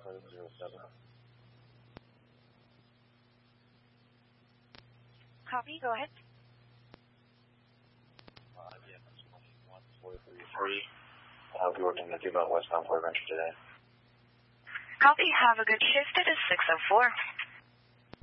07. Copy, go ahead. Yeah, that's 143. I'll be working the 2 westbound Port Venture today. Copy, have a good shift. It is 6:04.